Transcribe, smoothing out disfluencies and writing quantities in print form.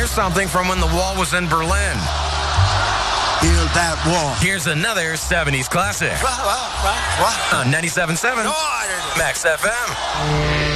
here's something from when the wall was in Berlin. Build that wall. Here's another 70s classic. On 97.7 Max FM.